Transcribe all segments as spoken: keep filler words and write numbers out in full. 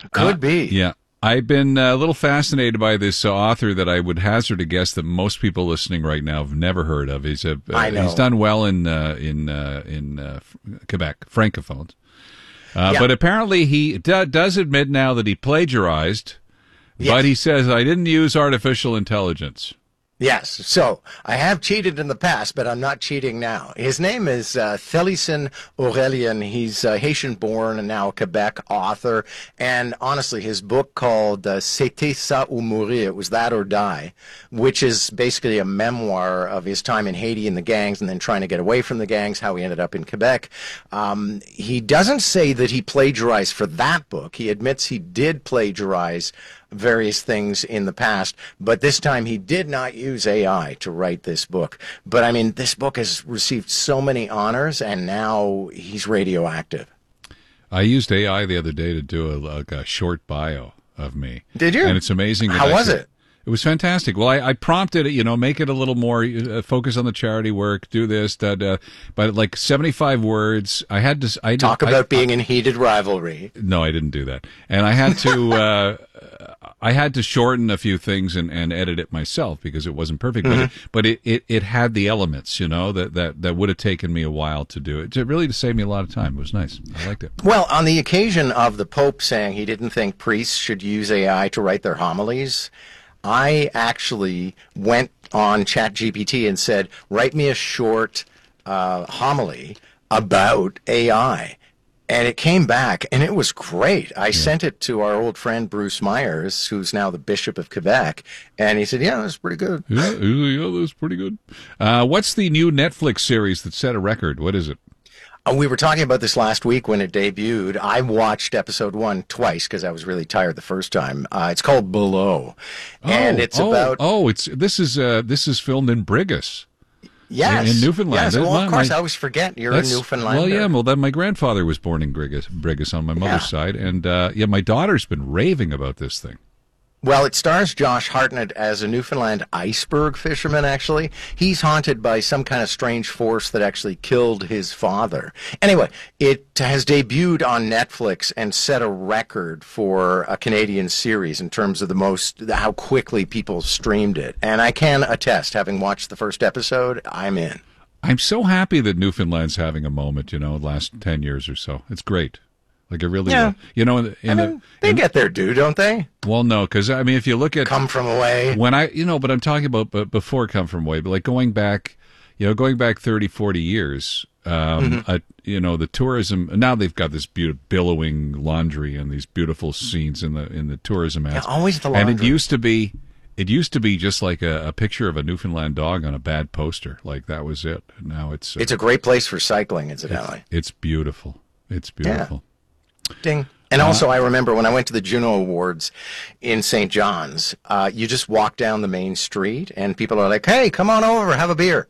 Could Uh, be. Yeah. I've been a little fascinated by this uh, author that I would hazard a guess that most people listening right now have never heard of. He's a uh, I know. he's done well in uh, in uh, in uh, Quebec francophones, uh, Yeah. but apparently he d- does admit now that he plagiarized. Yes. But he says I didn't use artificial intelligence. Yes. So I have cheated in the past, but I'm not cheating now. His name is uh, Thélicin Aurélien. He's uh, Haitian-born and now a Quebec author. And honestly, his book called uh, C'était ça ou mourir, it was that or die, which is basically a memoir of his time in Haiti and the gangs and then trying to get away from the gangs, how he ended up in Quebec. Um, he doesn't say that he plagiarized for that book. He admits he did plagiarize various things in the past, but this time he did not use A I to write this book. But I mean, this book has received so many honors, and now he's radioactive. I used A I the other day to do a, like a short bio of me. Did you? And it's amazing. that How I was could- it? It was fantastic. Well, I, I prompted it, you know, make it a little more, uh, focus on the charity work, do this, da, da. But like seventy-five words, I had to, I did, Talk I- about being in heated rivalry. No, I didn't do that. And I had to, uh, I had to shorten a few things and, and edit it myself because it wasn't perfect. Mm-hmm. But, it, but it, it, it had the elements, you know, that, that, that would have taken me a while to do it. It really to save me a lot of time. It was nice. I liked it. Well, on the occasion of the Pope saying he didn't think priests should use A I to write their homilies, I actually went on ChatGPT and said, write me a short uh, homily about A I. And it came back, and it was great. I yeah. sent it to our old friend Bruce Myers, who's now the Bishop of Quebec, and he said, yeah, that's pretty good. Yeah, yeah, that's pretty good. Uh, what's the new Netflix series that set a record? What is it? Uh, we were talking about this last week when it debuted. I watched episode one twice because I was really tired the first time. Uh, it's called Below, and oh, it's oh, about oh, it's this is uh, this is filmed in Brigus. Yes, in Newfoundland. Yes, well, my, of course, my, I always forget you're a Newfoundlander. Well, yeah, well, then my grandfather was born in Brigus, Brigus on my mother's yeah. side, and uh, yeah, my daughter's been raving about this thing. Well, it stars Josh Hartnett as a Newfoundland iceberg fisherman, actually. He's haunted by some kind of strange force that actually killed his father. Anyway, it has debuted on Netflix and set a record for a Canadian series in terms of the most, how quickly people streamed it. And I can attest, having watched the first episode, I'm in. I'm so happy that Newfoundland's having a moment, you know, the last ten years or so. It's great. Like it really, yeah. uh, you know, in, in I mean, the, they in, get their due, don't they? Well, no, because I mean, if you look at Come From Away, when I, you know, but I'm talking about but before Come From Away, but like going back, you know, going back thirty, forty years, um, Mm-hmm. uh, you know, the tourism. Now they've got this beautiful billowing laundry and these beautiful scenes in the in the tourism ads. Yeah, always the laundry. And it used to be. It used to be just like a, a picture of a Newfoundland dog on a bad poster. Like that was it. Now it's uh, it's a great place for cycling, incidentally. It's, it's beautiful. It's beautiful. Yeah. Ding. And also, I remember when I went to the Juno Awards in Saint John's, uh, you just walk down the main street, and people are like, hey, come on over, have a beer.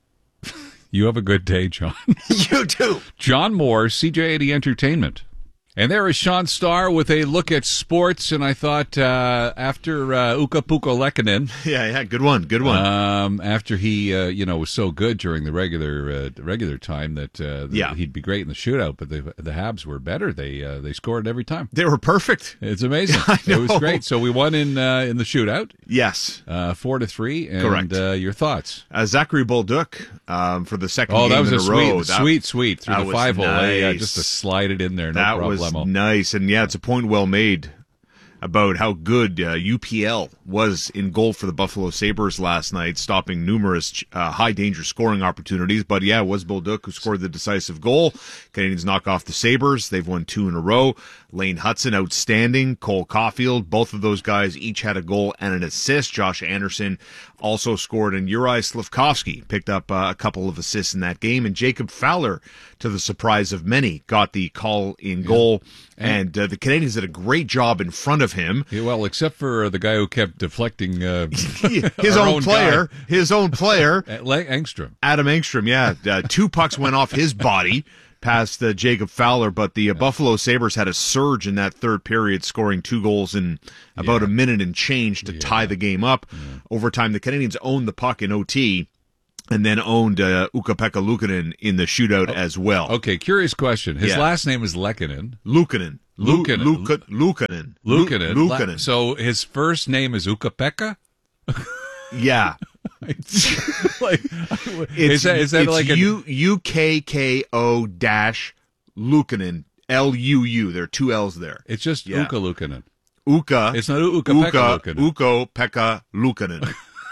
You have a good day, John. You too. John Moore, C J eighty Entertainment. And there is Sean Starr with a look at sports, and I thought uh, after uh, Uka Puka Lekkonen, yeah, yeah, good one, good one. Um, after he, uh, you know, was so good during the regular uh, the regular time that uh, the, yeah. he'd be great in the shootout, but the the Habs were better. They uh, they scored every time. They were perfect. It's amazing. It was great. So we won in uh, in the shootout. Yes, uh, four to three. And, correct. Uh, your thoughts? Uh, Zachary Bolduc um, for the second oh, game that was in a a sweet, row. That, sweet, sweet through the five hole. Nice. Yeah, just to slide it in there. No that problemo. was nice, and yeah, it's a point well made about how good uh, U P L was in goal for the Buffalo Sabres last night, stopping numerous uh, high-danger scoring opportunities. But yeah, it was Bolduc who scored the decisive goal. Canadians knock off the Sabres. They've won two in a row. Lane Hudson, outstanding. Cole Caulfield, both of those guys each had a goal and an assist. Josh Anderson also scored, and Uri Slafkovsky picked up uh, a couple of assists in that game. And Jacob Fowler, to the surprise of many, got the call in goal. Yeah. And uh, the Canadians did a great job in front of him. Yeah, well, except for the guy who kept deflecting uh, his own, own player, guy. his own player, Engstrom. Adam Engstrom. Yeah, uh, two pucks went off his body past uh, Jacob Fowler, but the uh, yeah. Buffalo Sabres had a surge in that third period, scoring two goals in about yeah. a minute and change to yeah. tie the game up. Yeah. Overtime, the Canadians owned the puck in O T. and then owned uh, Ukko-Pekka Luukkonen in the shootout oh, as well. Okay, curious question. His yeah. last name is Lehkonen. Luukkonen. Luukkonen. Luukkonen. Luukkonen. Luukkonen. Luukkonen. So his first name is Ukko-Pekka? Yeah. like, it's, is that, is that it's like U, U K K O dash Luukkonen. L U U. There are two L's there. It's just yeah. Ukko Luukkonen. Ukko. It's not Ukko-Pekka Luukkonen. Ukko-Pekka Luukkonen.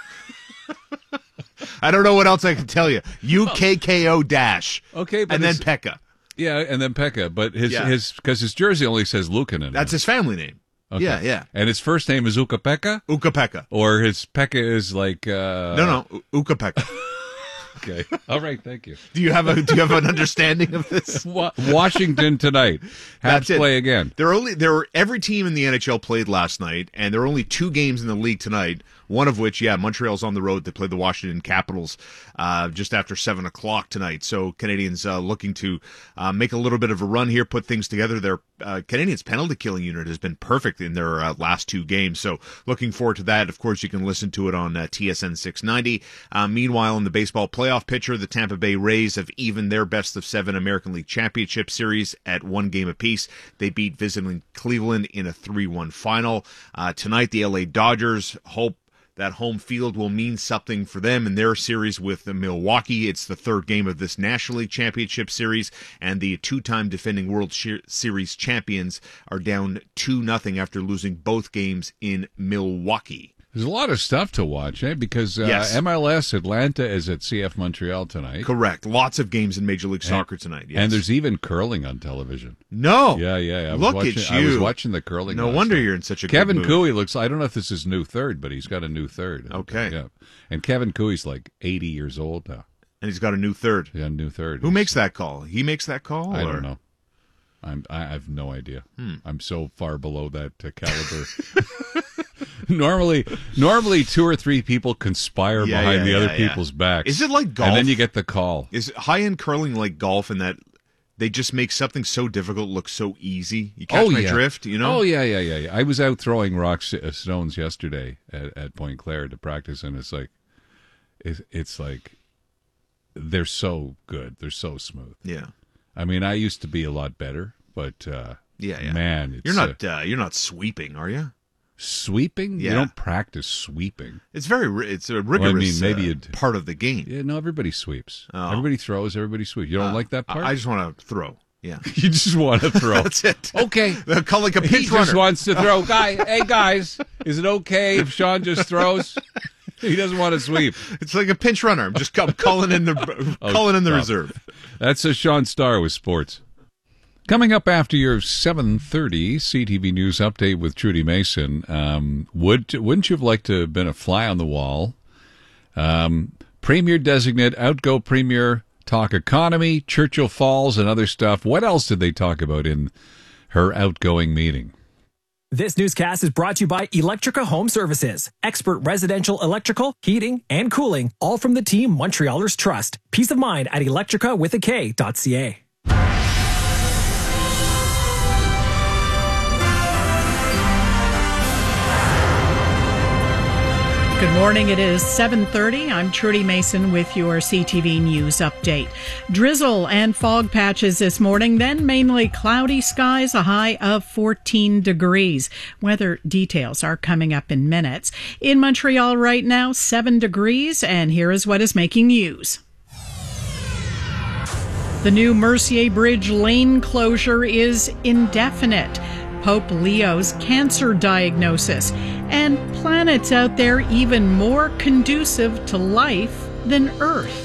I don't know what else I can tell you. U K K O dash. Okay, but and then Pekka. Yeah, and then Pekka. But his yeah. his because his jersey only says Luukkonen. That's his family name. Okay. Yeah, yeah. And his first name is Ukko-Pekka? Ukko-Pekka. Or his Pekka is like uh No, no, Ukko-Pekka. Okay. All right, thank you. Do you have a do you have an understanding of this? Washington tonight. Habs play again. There are only there were every team in the N H L played last night, and there are only two games in the league tonight. One of which, yeah, Montreal's on the road to play the Washington Capitals uh, just after seven o'clock tonight. So Canadians uh, looking to uh, make a little bit of a run here, put things together. Their uh, Canadians penalty killing unit has been perfect in their uh, last two games. So looking forward to that. Of course, you can listen to it on uh, T S N six ninety. Uh, meanwhile, in the baseball playoff picture, the Tampa Bay Rays have evened their best of seven American League Championship Series at one game apiece. They beat visiting Cleveland in a three one final. Uh, tonight, the L A Dodgers hope that home field will mean something for them in their series with Milwaukee. It's the third game of this National League Championship Series, and the two-time defending World Series champions are down two nothing after losing both games in Milwaukee. There's a lot of stuff to watch, eh? Because uh, yes. M L S Atlanta is at C F Montreal tonight. Correct. Lots of games in Major League Soccer and, tonight. Yes. And there's even curling on television. No. Yeah, yeah. yeah. I was Look watching, at you. I was watching the curling. No wonder night. You're in such a Kevin good mood. Cooey looks. I don't know if this is his new third, but he's got a new third. Okay. Yeah. And Kevin Cooey's like eighty years old now. And he's got a new third. Yeah, a new third. Who makes that call? He makes that call? I or? don't know. I'm. I have no idea. Hmm. I'm so far below that uh, caliber. normally, normally two or three people conspire yeah, behind yeah, the yeah, other yeah. people's backs. Is it like golf? And then you get the call. Is high-end curling like golf in that they just make something so difficult look so easy? You catch oh, my yeah. drift, you know? Oh, yeah, yeah, yeah, yeah. I was out throwing rocks, uh, stones yesterday at, at Point Claire to practice, and it's like, it's, it's like, they're so good. They're so smooth. Yeah. I mean, I used to be a lot better, but uh, yeah, yeah. man, it's, you're not uh, uh, you're not sweeping, are you? Sweeping? Yeah. You don't practice sweeping. It's very it's a rigorous well, I mean, maybe uh, part of the game. Yeah, no, everybody sweeps. Oh. Everybody throws. Everybody sweeps. You don't uh, like that part? I just want to throw. Yeah, you just want to throw. That's it. Okay, they'll call like a pinch he runner. Just wants to throw. Guy, hey guys, is it okay if Sean just throws? He doesn't want to sweep. It's like a pinch runner. I'm just I'm calling in the oh, calling in the stop. reserve. That's a Sean Starr with sports. Coming up after your seven thirty C T V News update with Trudy Mason, um, would, wouldn't you have liked to have been a fly on the wall? Um, Premier designate, outgo Premier, talk economy, Churchill Falls, and other stuff. What else did they talk about in her outgoing meeting? This newscast is brought to you by Electrica Home Services. Expert residential electrical, heating, and cooling, all from the team Montrealers trust. Peace of mind at electrica with a K dot C A. Good morning. It is seven thirty. I'm Trudy Mason with your C T V News update. Drizzle and fog patches this morning, then mainly cloudy skies, a high of fourteen degrees. Weather details are coming up in minutes. In Montreal right now, seven degrees, and here is what is making news. The new Mercier Bridge lane closure is indefinite. Pope Leo's cancer diagnosis, and planets out there even more conducive to life than Earth.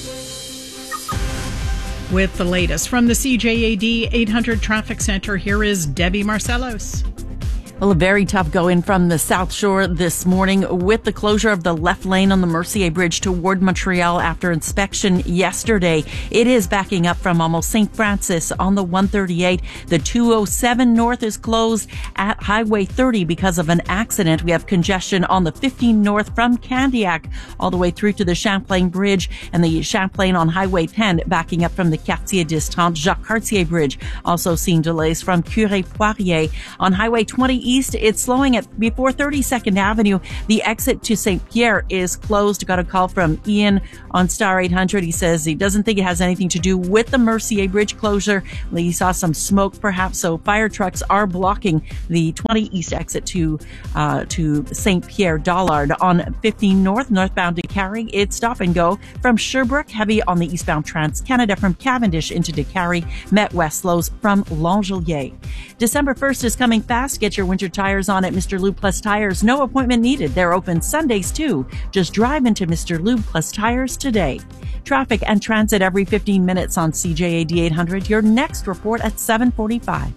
With the latest from the C J A D eight hundred Traffic Center, here is Debbie Marcellos. Well, a very tough go-in from the South Shore this morning with the closure of the left lane on the Mercier Bridge toward Montreal after inspection yesterday. It is backing up from almost Saint Francis on the one thirty-eight. The two oh seven North is closed at Highway thirty because of an accident. We have congestion on the fifteen North from Candiac all the way through to the Champlain Bridge, and the Champlain on Highway ten backing up from the Quartier Distant Jacques Cartier Bridge. Also seeing delays from Curé Poirier on Highway twenty east, it's slowing at before thirty-second Avenue. The exit to Saint Pierre is closed. Got a call from Ian on Star eight hundred. He says he doesn't think it has anything to do with the Mercier Bridge closure. He saw some smoke perhaps, so fire trucks are blocking the twenty east exit to uh, to Saint Pierre Dollard. On fifteen north, northbound to Carrie, it's stop and go from Sherbrooke, heavy on the eastbound Trans-Canada from Cavendish into DeCarry. Met West slows from Langelier. December first is coming fast. Get your winter tires on at Mister Lube Plus Tires. No appointment needed. They're open Sundays too. Just drive into Mister Lube Plus Tires today. Traffic and transit every fifteen minutes on C J A D eight hundred. Your next report at seven forty-five.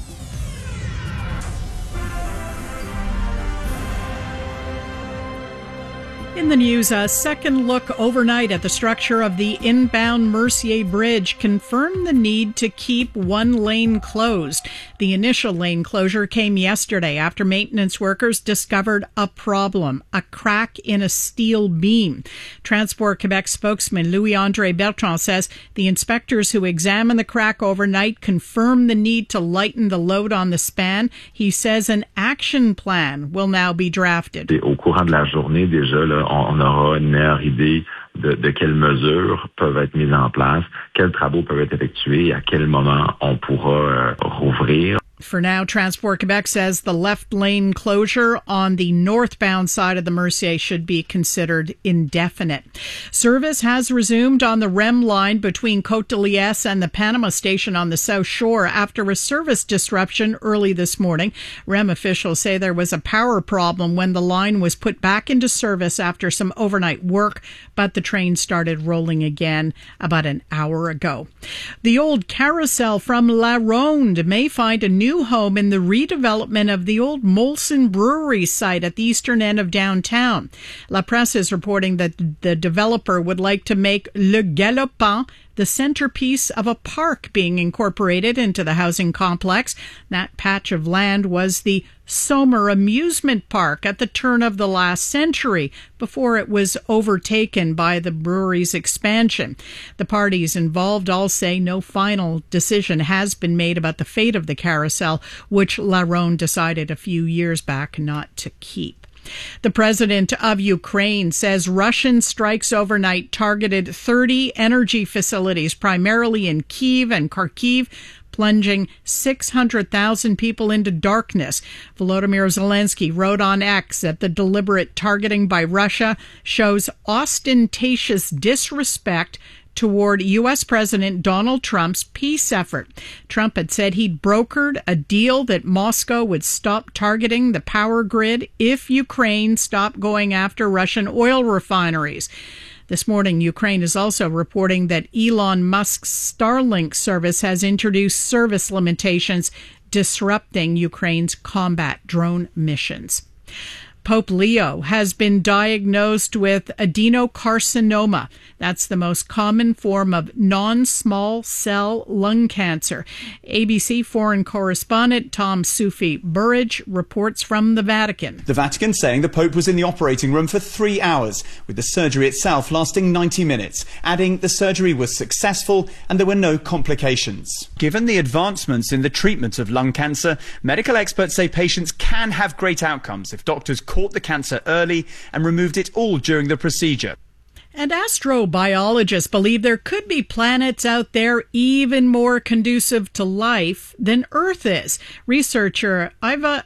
In the news, a second look overnight at the structure of the inbound Mercier Bridge confirmed the need to keep one lane closed. The initial lane closure came yesterday after maintenance workers discovered a problem, a crack in a steel beam. Transport Quebec spokesman Louis-André Bertrand says the inspectors who examined the crack overnight confirmed the need to lighten the load on the span. He says an action plan will now be drafted. Au courant de la journée, déjà, là, on aura une meilleure idée de, de quelles mesures peuvent être mises en place, quels travaux peuvent être effectués, à quel moment on pourra euh, rouvrir. For now, Transport Quebec says the left lane closure on the northbound side of the Mercier should be considered indefinite. Service has resumed on the R E M line between Côte de Liesse and the Panama station on the South Shore after a service disruption early this morning. R E M officials say there was a power problem when the line was put back into service after some overnight work, but the train started rolling again about an hour ago. The old carousel from La Ronde may find a new home in the redevelopment of the old Molson Brewery site at the eastern end of downtown. La Presse is reporting that the developer would like to make Le Galopin the centerpiece of a park being incorporated into the housing complex. That patch of land was the Sommer Amusement Park at the turn of the last century, before it was overtaken by the brewery's expansion. The parties involved all say no final decision has been made about the fate of the carousel, which La Ronde decided a few years back not to keep. The president of Ukraine says Russian strikes overnight targeted thirty energy facilities, primarily in Kyiv and Kharkiv, plunging six hundred thousand people into darkness. Volodymyr Zelensky wrote on X that the deliberate targeting by Russia shows ostentatious disrespect toward U S President Donald Trump's peace effort. Trump had said he'd brokered a deal that Moscow would stop targeting the power grid if Ukraine stopped going after Russian oil refineries. This morning, Ukraine is also reporting that Elon Musk's Starlink service has introduced service limitations, disrupting Ukraine's combat drone missions. Pope Leo has been diagnosed with adenocarcinoma. That's the most common form of non-small cell lung cancer. A B C foreign correspondent Tom Sufi Burridge reports from the Vatican. The Vatican saying the Pope was in the operating room for three hours, with the surgery itself lasting ninety minutes, adding the surgery was successful and there were no complications. Given the advancements in the treatment of lung cancer, medical experts say patients can have great outcomes if doctors caught the cancer early and removed it all during the procedure. And astrobiologists believe there could be planets out there even more conducive to life than Earth is. Researcher Iva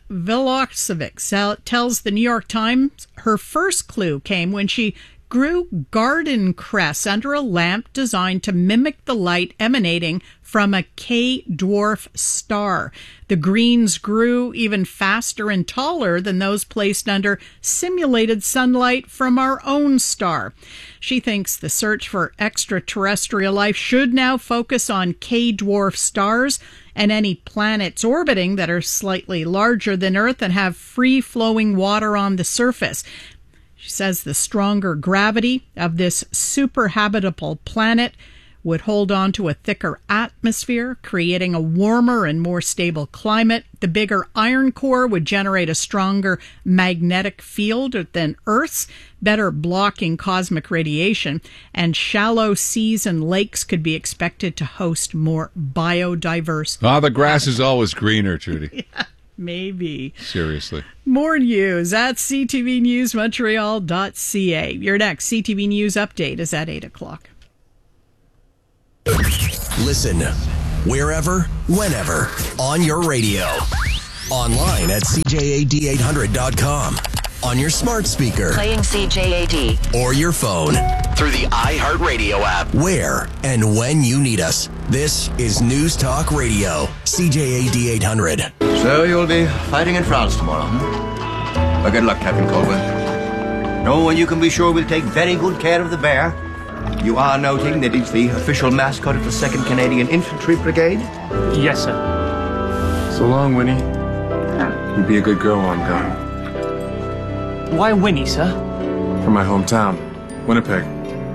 Velocevic tells the New York Times her first clue came when she grew garden cress under a lamp designed to mimic the light emanating from a K-dwarf star. The greens grew even faster and taller than those placed under simulated sunlight from our own star. She thinks the search for extraterrestrial life should now focus on K-dwarf stars and any planets orbiting that are slightly larger than Earth and have free-flowing water on the surface. She says the stronger gravity of this superhabitable planet would hold on to a thicker atmosphere, creating a warmer and more stable climate. The bigger iron core would generate a stronger magnetic field than Earth's, better blocking cosmic radiation, and shallow seas and lakes could be expected to host more biodiverse. Ah, the grass is always greener, Trudy. Yeah. Maybe. Seriously. More news at c t v news montreal dot c a. Your next C T V News update is at eight o'clock. Listen wherever, whenever, on your radio. Online at c j a d eight hundred dot com. On your smart speaker. Playing C J A D. Or your phone. Through the iHeartRadio app. Where and when you need us. This is News Talk Radio. C J A D eight hundred. So you'll be fighting in France tomorrow, huh? Well, good luck, Captain Colwyn. No one you can be sure will take very good care of the bear. You are noting that it's the official mascot of the second Canadian Infantry Brigade? Yes, sir. So long, Winnie. You be a good girl while I'm gone. Why Winnie, sir? From my hometown, Winnipeg.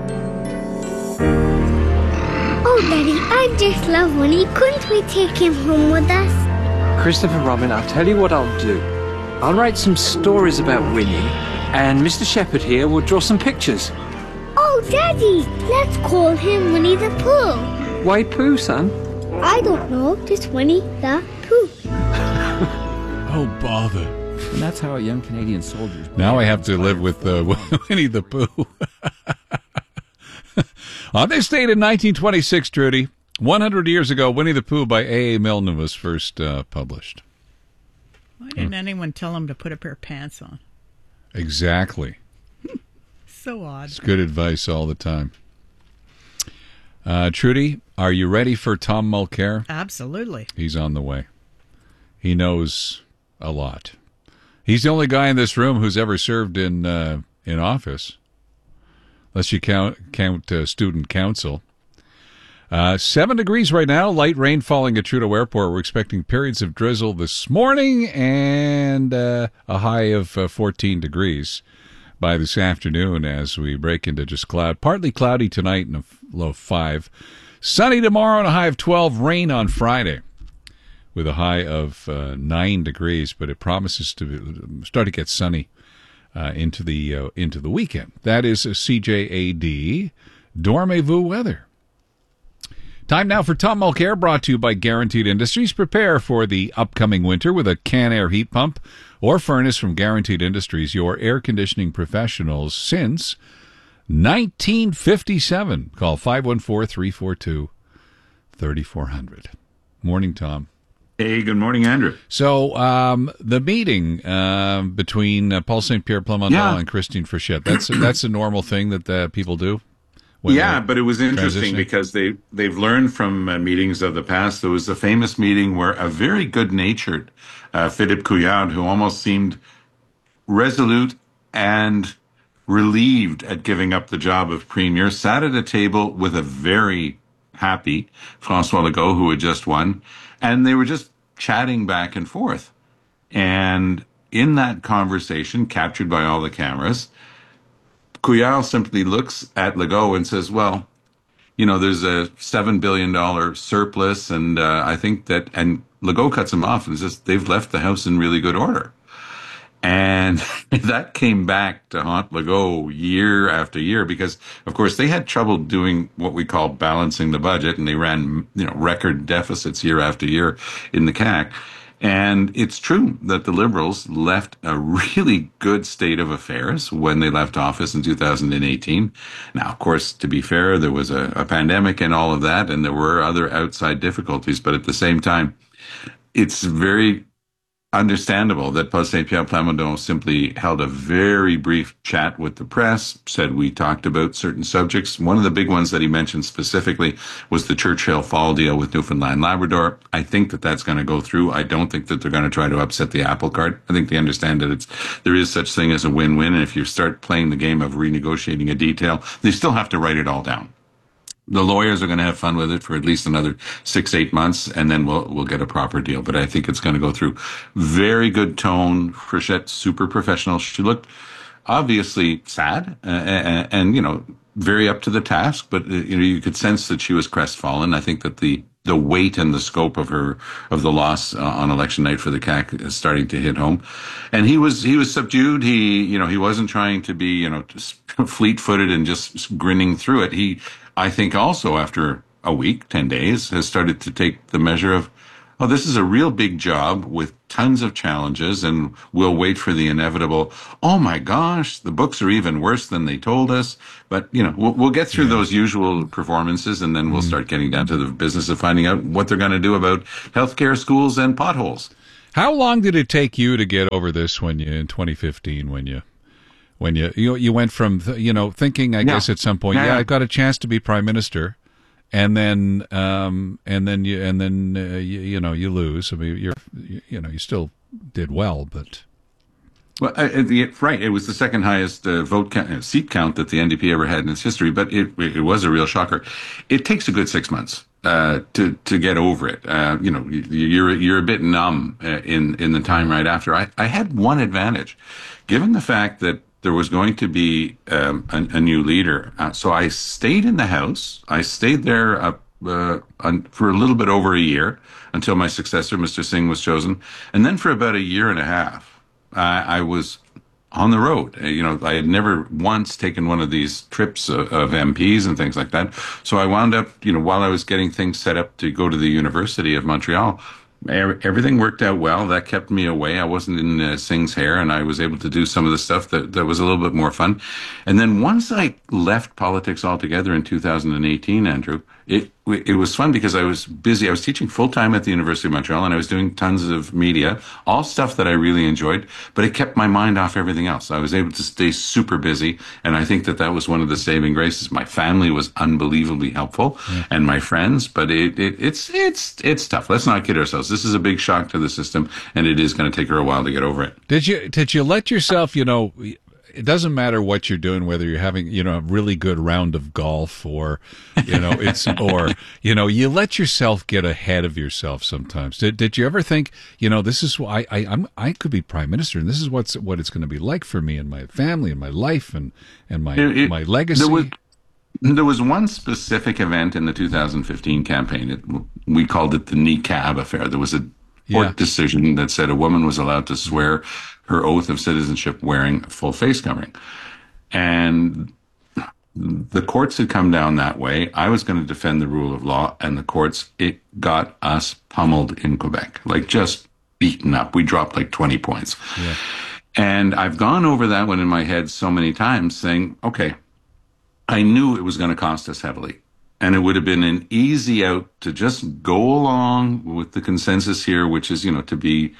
Oh, Daddy, I just love Winnie. Couldn't we take him home with us? Christopher Robin, I'll tell you what I'll do. I'll write some stories about Winnie, and Mister Shepherd here will draw some pictures. Oh, Daddy, let's call him Winnie the Pooh. Why Pooh, son? I don't know, just Winnie the Pooh. Oh, bother. And that's how a young Canadian soldier... Now I have to live with uh, Winnie the Pooh. On this date in nineteen twenty-six, Trudy, one hundred years ago, Winnie the Pooh by A A. Milne was first uh, published. Why didn't anyone tell him to put a pair of pants on? Exactly. So odd. It's good advice all the time. Uh, Trudy, are you ready for Tom Mulcair? Absolutely. He's on the way. He knows a lot. He's the only guy in this room who's ever served in uh, in office, unless you count count uh, student council. Uh, seven degrees right now. Light rain falling at Trudeau Airport. We're expecting periods of drizzle this morning and uh, a high of uh, fourteen degrees by this afternoon as we break into just cloud. Partly cloudy tonight and a low of five. Sunny tomorrow and a high of twelve. Rain on Friday with a high of uh, nine degrees, but it promises to start to get sunny uh, into the uh, into the weekend. That is a C J A D Dormez-vous weather. Time now for Tom Mulcair, brought to you by Guaranteed Industries. Prepare for the upcoming winter with a Can-Air heat pump or furnace from Guaranteed Industries, your air conditioning professionals since nineteen fifty-seven. Call five one four, three four two, three four zero zero. Morning, Tom. Hey, good morning, Andrew. So, um, the meeting uh, between uh, Paul Saint Pierre Plamondon yeah. and Christine Frechette, that's, that's a normal thing that uh, people do? Yeah, but it was interesting because they, they've learned from uh, meetings of the past. There was a famous meeting where a very good-natured uh, Philippe Couillard, who almost seemed resolute and relieved at giving up the job of premier, sat at a table with a very happy François Legault, who had just won, and they were just chatting back and forth. And in that conversation, captured by all the cameras, Couillard simply looks at Legault and says, well, you know, there's a seven billion dollars surplus, and uh, I think that, and Legault cuts him off and says, they've left the house in really good order. And that came back to haunt Legault year after year because, of course, they had trouble doing what we call balancing the budget, and they ran, you know, record deficits year after year in the C A C. And it's true that the Liberals left a really good state of affairs when they left office in two thousand eighteen. Now, of course, to be fair, there was a, a pandemic and all of that, and there were other outside difficulties. But at the same time, it's very understandable that Paul Saint Pierre Plamondon simply held a very brief chat with the press, said we talked about certain subjects. One of the big ones that he mentioned specifically was the Churchill Fall deal with Newfoundland Labrador. I think that that's going to go through. I don't think that they're going to try to upset the apple cart. I think they understand that it's there is such thing as a win-win, and if you start playing the game of renegotiating a detail, they still have to write it all down. The lawyers are going to have fun with it for at least another six, eight months, and then we'll we'll get a proper deal. But I think it's going to go through. Very good tone. Frechette, super professional. She looked obviously sad uh, and, and, you know, very up to the task. But, uh, you know, you could sense that she was crestfallen. I think that the the weight and the scope of her of the loss uh, on election night for the C A C is starting to hit home. And he was he was subdued. He, you know, he wasn't trying to be, you know, just fleet-footed and just grinning through it. He, I think also after a week, ten days, has started to take the measure of, oh, this is a real big job with tons of challenges, and we'll wait for the inevitable. Oh my gosh, the books are even worse than they told us. But you know, we'll, we'll get through yeah. those usual performances, and then we'll mm. start getting down to the business of finding out what they're going to do about healthcare, schools, and potholes. How long did it take you to get over this when you in twenty fifteen when you when you you you went from you know thinking I yeah. guess at some point yeah, yeah I got a chance to be prime minister. And then, um, and then you, and then uh, you, you know, you lose. I mean, you're, you, you know, you still did well, but well, uh, it, right. It was the second highest uh, vote count, uh, seat count that the N D P ever had in its history. But it, it was a real shocker. It takes a good six months uh, to to get over it. Uh, you know, you're you're a bit numb uh, in in the time right after. I I had one advantage, given the fact that there was going to be um, a, a new leader. Uh, so I stayed in the House. I stayed there uh, uh, on, for a little bit over a year until my successor, Mister Singh, was chosen. And then for about a year and a half, uh, I was on the road. Uh, you know, I had never once taken one of these trips of, of M Ps and things like that. So I wound up, you know, while I was getting things set up to go to the University of Montreal, everything worked out well. That kept me away. I wasn't in uh, Singh's hair, and I was able to do some of the stuff that, that was a little bit more fun. And then once I left politics altogether in two thousand eighteen, Andrew, it it was fun because I was busy. I was teaching full-time at the University of Montreal, and I was doing tons of media, all stuff that I really enjoyed, but it kept my mind off everything else. I was able to stay super busy, and I think that that was one of the saving graces. My family was unbelievably helpful, yeah. and my friends, but it, it it's it's it's tough. Let's not kid ourselves. This is a big shock to the system, and it is going to take her a while to get over it. Did you did you let yourself, you know, it doesn't matter what you're doing, whether you're having, you know, a really good round of golf or, you know, it's, or, you know, you let yourself get ahead of yourself sometimes. Did, did you ever think, you know, this is why I, I'm, I could be prime minister and this is what's, what it's going to be like for me and my family and my life and, and my, it, it, my legacy? There was, there was one specific event in the two thousand fifteen campaign. It, we called it the niqab affair. There was a court yeah. decision that said a woman was allowed to swear her oath of citizenship wearing a full face covering. And the courts had come down that way. I was going to defend the rule of law, and the courts, it got us pummeled in Quebec, like just beaten up. We dropped like twenty points. Yeah. And I've gone over that one in my head so many times saying, okay, I knew it was going to cost us heavily. And it would have been an easy out to just go along with the consensus here, which is, you know, to be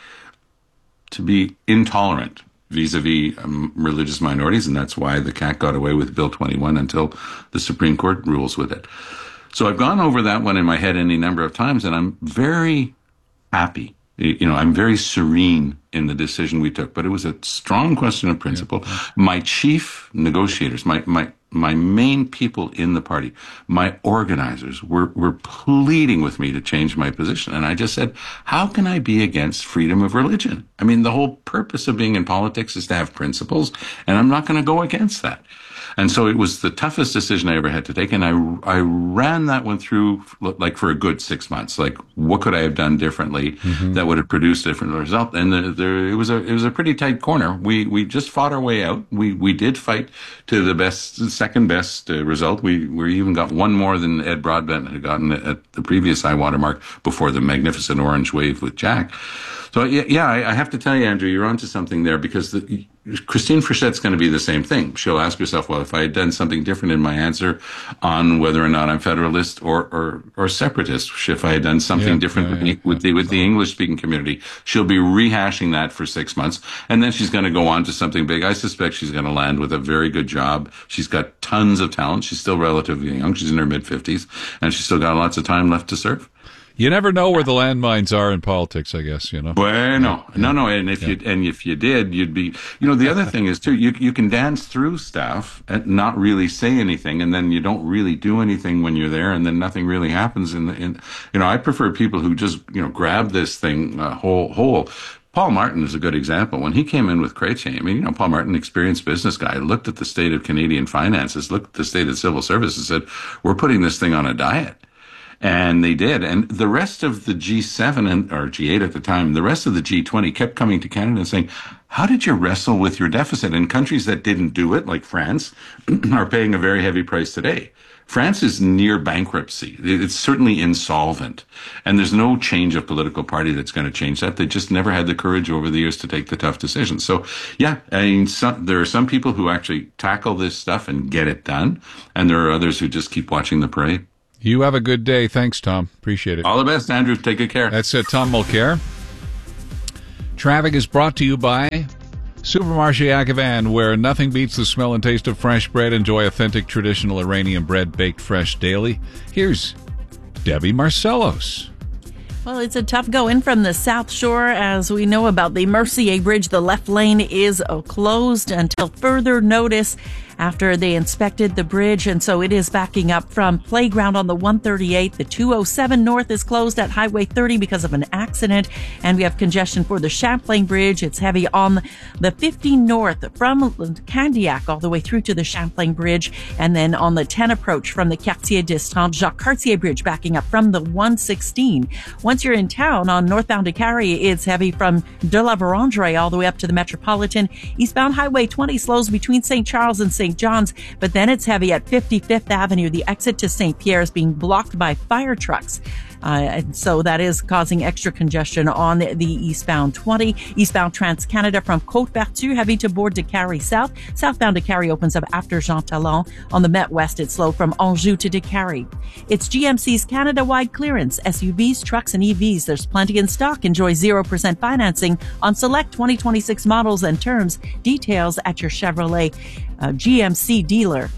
to be intolerant vis-a-vis um, religious minorities, and that's why the C A C got away with Bill twenty-one until the Supreme Court rules with it. So I've gone over that one in my head any number of times, and I'm very happy. You know, I'm very serene in the decision we took, but it was a strong question of principle. Yeah. My chief negotiators, my my my main people in the party, my organizers were, were pleading with me to change my position. And I just said, how can I be against freedom of religion? I mean, the whole purpose of being in politics is to have principles, and I'm not going to go against that. And so it was the toughest decision I ever had to take. And I, I ran that one through like for a good six months. Like, what could I have done differently mm-hmm. that would have produced a different result? And the, there, it was a, it was a pretty tight corner. We, we just fought our way out. We, we did fight to the best, second best uh, result. We, we even got one more than Ed Broadbent had gotten at the previous high water mark before the magnificent orange wave with Jack. So, yeah, I have to tell you, Andrew, you're onto something there, because the, Christine Frichette's going to be the same thing. She'll ask herself, well, if I had done something different in my answer on whether or not I'm Federalist or or, or Separatist, if I had done something yeah, different yeah, with, yeah, the, with the with the English-speaking community, she'll be rehashing that for six months, and then she's going to go on to something big. I suspect she's going to land with a very good job. She's got tons of talent. She's still relatively young. She's in her mid-fifties, and she's still got lots of time left to serve. You never know where the landmines are in politics, I guess, you know. Well, no, no, no. And if yeah. you and if you did, you'd be. You know, the other thing is too. You you can dance through stuff and not really say anything, and then you don't really do anything when you're there, and then nothing really happens. In the in, you know, I prefer people who just you know grab this thing uh, whole whole. Paul Martin is a good example. When he came in with Chrétien, I mean, you know, Paul Martin, experienced business guy, looked at the state of Canadian finances, looked at the state of civil service, and said, "We're putting this thing on a diet." And they did. And the rest of the G seven, and or G eight at the time, the rest of the G twenty kept coming to Canada and saying, how did you wrestle with your deficit? And countries that didn't do it, like France, are paying a very heavy price today. France is near bankruptcy. It's certainly insolvent. And there's no change of political party that's going to change that. They just never had the courage over the years to take the tough decisions. So, yeah, I mean, some, there are some people who actually tackle this stuff and get it done. And there are others who just keep watching the parade. You have a good day. Thanks, Tom. Appreciate it. All the best, Andrew. Take good care. That's uh, Tom Mulcair. Traffic is brought to you by Supermarché Agavan, where nothing beats the smell and taste of fresh bread. Enjoy authentic traditional Iranian bread baked fresh daily. Here's Debbie Marcellos. Well, it's a tough go in from the South Shore. As we know about the Mercier Bridge, the left lane is closed until further notice after they inspected the bridge. And so it is backing up from Playground on the one thirty-eight. The two oh seven North is closed at Highway thirty because of an accident. And we have congestion for the Champlain Bridge. It's heavy on the fifteen North from Candiac all the way through to the Champlain Bridge. And then on the ten approach from the Quartier d'Estaing, Jacques Cartier Bridge backing up from the one sixteen. Once you're in town on northbound to Carrie, it's heavy from De La Vérendrye all the way up to the Metropolitan. Eastbound Highway twenty slows between Saint Charles and Saint John's, but then it's heavy at fifty-fifth Avenue. The exit to Saint Pierre is being blocked by fire trucks. Uh, and so that is causing extra congestion on the eastbound twenty. Eastbound Trans-Canada from Côte-Vertu, heavy to Bourg de Carry South. Southbound de Carry opens up after Jean Talon. On the Met West, it's slow from Anjou to de Carry. It's G M C's Canada-wide clearance. S U Vs, trucks, and E Vs. There's plenty in stock. Enjoy zero percent financing on select twenty twenty-six models and terms. Details at your Chevrolet uh, G M C dealer.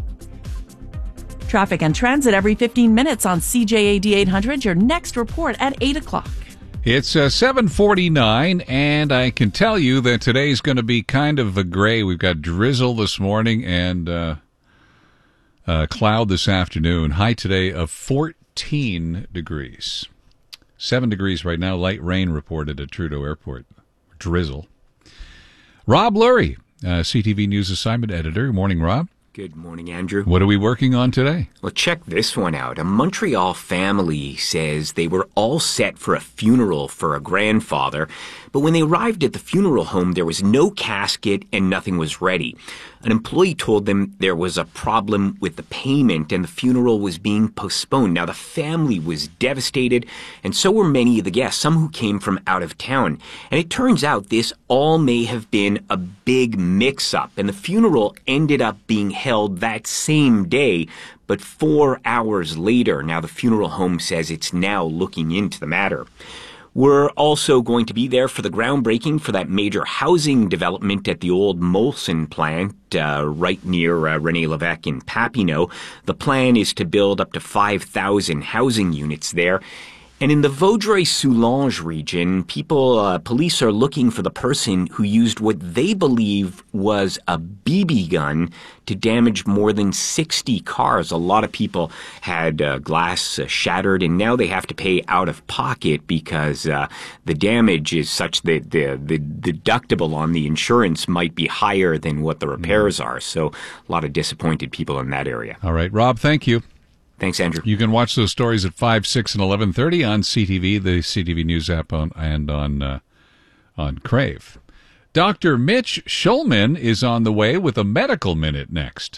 Traffic and transit every fifteen minutes on C J A D eight hundred. Your next report at eight o'clock. It's uh, seven forty-nine, and I can tell you that today's going to be kind of a gray. We've got drizzle this morning and uh, uh, cloud this afternoon. High today of fourteen degrees. Seven degrees right now. Light rain reported at Trudeau Airport. Drizzle. Rob Lurie, uh, C T V News assignment editor. Good morning, Rob. Good morning, Andrew. What are we working on today? Well, check this one out. A Montreal family says they were all set for a funeral for a grandfather, but when they arrived at the funeral home, there was no casket and nothing was ready. An employee told them there was a problem with the payment and the funeral was being postponed. Now, the family was devastated, and so were many of the guests, some who came from out of town. And it turns out this all may have been a big mix-up, and the funeral ended up being held that same day, but four hours later. Now, the funeral home says it's now looking into the matter. We're also going to be there for the groundbreaking for that major housing development at the old Molson plant uh, right near uh, René Lévesque in Papineau. The plan is to build up to five thousand housing units there. And in the Vaudreuil-Soulanges region, people, uh, police are looking for the person who used what they believe was a B B gun to damage more than sixty cars. A lot of people had uh, glass uh, shattered, and now they have to pay out of pocket because uh, the damage is such that the, the deductible on the insurance might be higher than what the repairs are. So a lot of disappointed people in that area. All right, Rob, thank you. Thanks, Andrew. You can watch those stories at five, six, and eleven thirty on C T V, the C T V News app, on, and on uh, on Crave. Doctor Mitch Schulman is on the way with a medical minute next.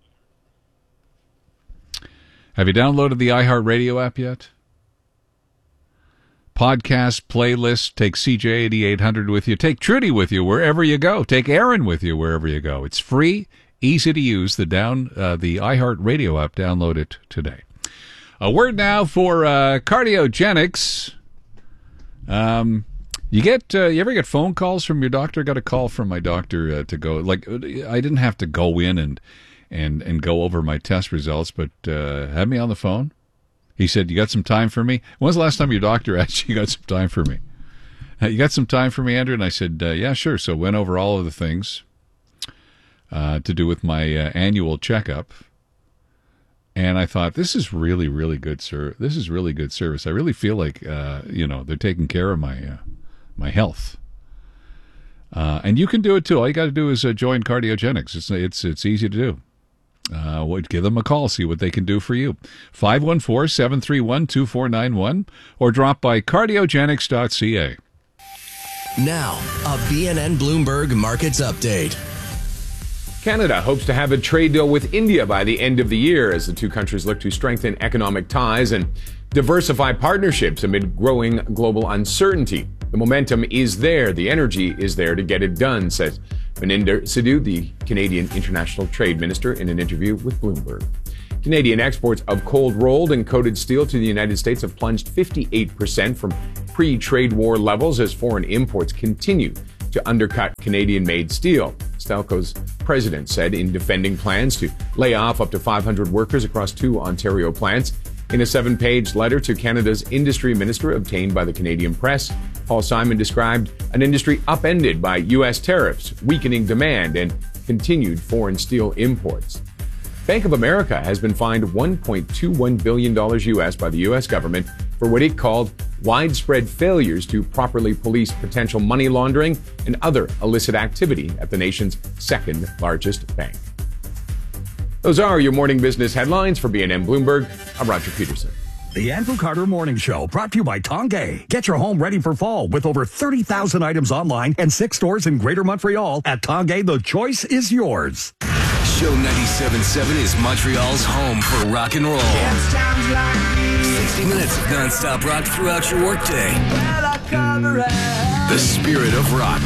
Have you downloaded the iHeartRadio app yet? Podcast, playlist, take C J A D eight hundred with you. Take Trudy with you wherever you go. Take Aaron with you wherever you go. It's free. Easy to use. The down uh, the iHeartRadio app. Download it today. A word now for uh, cardiogenics. Um, you get uh, you ever get phone calls from your doctor? Got a call from my doctor uh, to go. Like I didn't have to go in and and and go over my test results, but uh, had me on the phone. He said, "You got some time for me?" When's the last time your doctor asked you got some time for me? Uh, you got some time for me, Andrew? And I said, uh, "Yeah, sure." So went over all of the things Uh, to do with my uh, annual checkup, and I thought this is really, really good, sir. This is really good service. I really feel like uh, you know they're taking care of my uh, my health, uh, and you can do it too. All you got to do is uh, join Cardiogenics. It's it's it's easy to do. Uh, what, give them a call, see what they can do for you. five one four, seven three one, two four nine one, or drop by cardiogenics dot c a. Now, a B N N Bloomberg Markets Update. Canada hopes to have a trade deal with India by the end of the year as the two countries look to strengthen economic ties and diversify partnerships amid growing global uncertainty. The momentum is there. The energy is there to get it done, says Maninder Sidhu, the Canadian International Trade Minister, in an interview with Bloomberg. Canadian exports of cold-rolled and coated steel to the United States have plunged fifty-eight percent from pre-trade war levels as foreign imports continue to undercut Canadian-made steel. Stelco's president said in defending plans to lay off up to five hundred workers across two Ontario plants. In a seven-page letter to Canada's industry minister obtained by the Canadian press, Paul Simon described an industry upended by U S tariffs, weakening demand, and continued foreign steel imports. Bank of America has been fined one point two one billion dollars U S by the U S government for what it called widespread failures to properly police potential money laundering and other illicit activity at the nation's second largest bank. Those are your morning business headlines. For B N N Bloomberg, I'm Roger Peterson. The Andrew Carter Morning Show, brought to you by Tongay. Get your home ready for fall with over thirty thousand items online and six stores in Greater Montreal. At Tongay, the choice is yours. Show ninety-seven point seven is Montreal's home for rock and roll. sixty minutes of non-stop rock throughout your workday. The spirit of rock.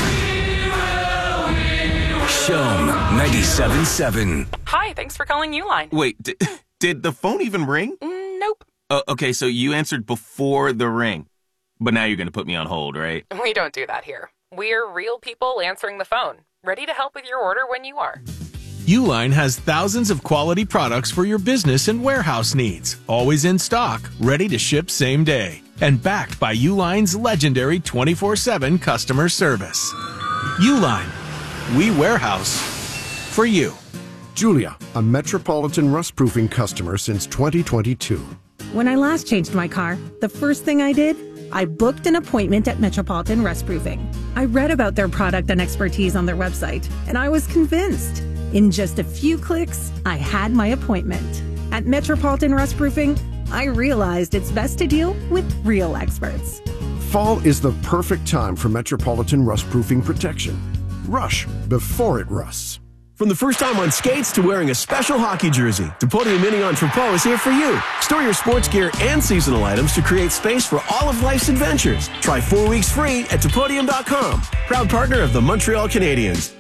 Show ninety-seven point seven. Hi, thanks for calling Uline. Wait, d- did the phone even ring? Mm, nope. Uh, okay, so you answered before the ring. But now you're going to put me on hold, right? We don't do that here. We're real people answering the phone, ready to help with your order when you are. Uline has thousands of quality products for your business and warehouse needs. Always in stock, ready to ship same day. And backed by Uline's legendary twenty-four seven customer service. Uline. We warehouse for you. Julia, a Metropolitan rust proofing customer since twenty twenty-two. When I last changed my car, the first thing I did, I booked an appointment at Metropolitan Rust Proofing. I read about their product and expertise on their website, and I was convinced. In just a few clicks, I had my appointment. At Metropolitan Rust Proofing, I realized it's best to deal with real experts. Fall is the perfect time for Metropolitan rust proofing protection. Rush before it rusts. From the first time on skates to wearing a special hockey jersey, Topodium Mini Entrepot is here for you. Store your sports gear and seasonal items to create space for all of life's adventures. Try four weeks free at Topodium dot com. Proud partner of the Montreal Canadiens.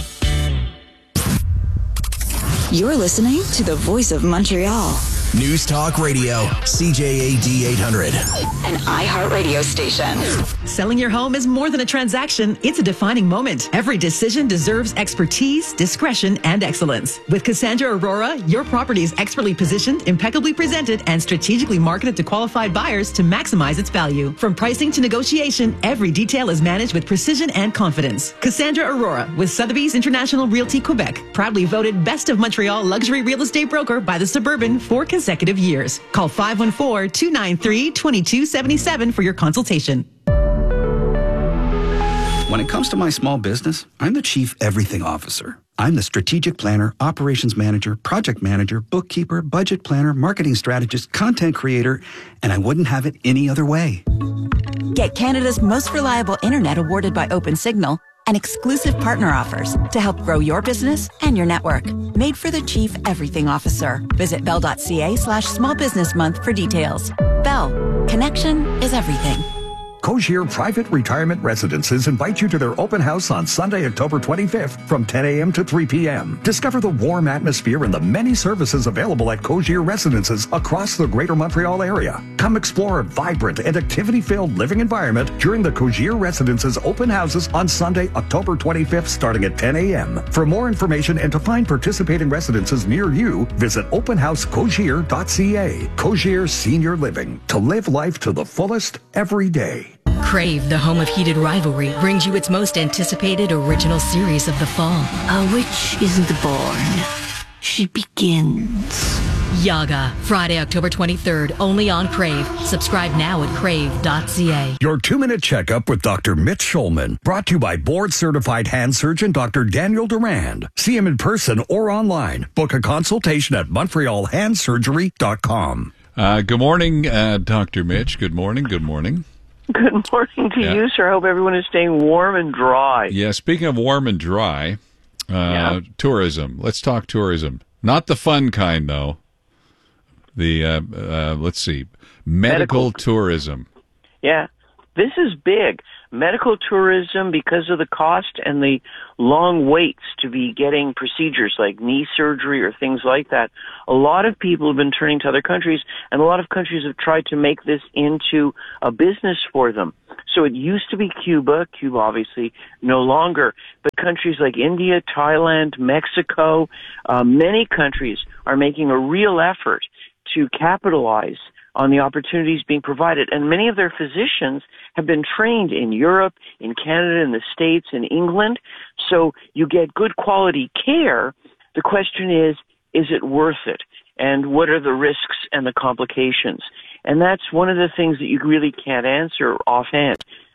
You're listening to the Voice of Montreal. News Talk Radio, C J A D eight hundred. An iHeartRadio station. Selling your home is more than a transaction. It's a defining moment. Every decision deserves expertise, discretion, and excellence. With Cassandra Aurora, your property is expertly positioned, impeccably presented, and strategically marketed to qualified buyers to maximize its value. From pricing to negotiation, every detail is managed with precision and confidence. Cassandra Aurora with Sotheby's International Realty Quebec, proudly voted Best of Montreal Luxury Real Estate Broker by the Suburban for consecutive years. Call five one four, two nine three, two two seven seven for your consultation. When it comes to my small business, I'm the Chief Everything Officer. I'm the strategic planner, operations manager, project manager, bookkeeper, budget planner, marketing strategist, content creator, and I wouldn't have it any other way. Get Canada's most reliable internet awarded by OpenSignal and exclusive partner offers to help grow your business and your network. Made for the Chief Everything Officer. Visit bell.ca slash small business month for details. Bell. Connection is everything. Cogier Private Retirement Residences invite you to their open house on Sunday, October twenty-fifth from ten a.m. to three p.m. Discover the warm atmosphere and the many services available at Cogier Residences across the Greater Montreal area. Come explore a vibrant and activity-filled living environment during the Cogier Residences open houses on Sunday, October twenty-fifth, starting at ten a.m. For more information and to find participating residences near you, visit open house cogier dot c a. Cogier Senior Living. To live life to the fullest every day. Crave, the home of heated rivalry, brings you its most anticipated original series of the fall. A witch isn't born. She begins. Yaga, Friday, October twenty-third, only on Crave. Subscribe now at crave dot c a. Your two-minute checkup with Doctor Mitch Schulman, brought to you by board-certified hand surgeon Doctor Daniel Durand. See him in person or online. Book a consultation at montreal hand surgery dot com. Uh, good morning, uh, Doctor Mitch. Good morning, good morning. Good morning to yeah. you, sir. I hope everyone is staying warm and dry. Yeah, speaking of warm and dry, Uh, Yeah. Tourism. Let's talk tourism. Not the fun kind, though. The, uh, uh, let's see, medical, medical tourism. Yeah, this is big. Medical tourism, because of the cost and the long waits to be getting procedures like knee surgery or things like that, a lot of people have been turning to other countries, and a lot of countries have tried to make this into a business for them. So it used to be Cuba, Cuba obviously no longer, but countries like India, Thailand, Mexico, uh, many countries are making a real effort to capitalize on the opportunities being provided. And many of their physicians have been trained in Europe, in Canada, in the States, in England. So you get good quality care. The question is, is it worth it? And what are the risks and the complications? And that's one of the things that you really can't answer offhand.